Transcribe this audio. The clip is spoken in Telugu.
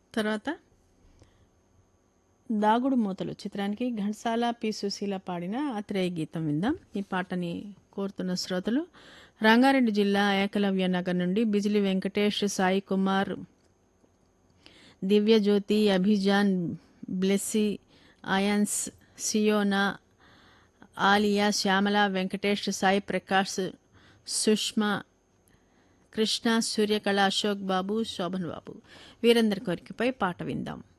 తర్వాత దాగుడు మూతలు చిత్రానికి ఘంటసాల పి సుశీల పాడిన ఆత్రేయ గీతం విందాం. ఈ పాటని కోరుతున్న శ్రోతలు రంగారెడ్డి జిల్లా ఏకలవ్య నగర్ నుండి బిజిలి వెంకటేష్, సాయి కుమార్, దివ్యజ్యోతి, అభిజాన్, బ్లెస్సీ, అయాన్స్, సియోనా, ఆలియా, శ్యామల, వెంకటేష్, సాయి ప్రకాష్, సుష్మా, కృష్ణ, సూర్యకళ, అశోక్ బాబు, శోభన్ బాబు వీరందరి కోరికపై పాట విందాం.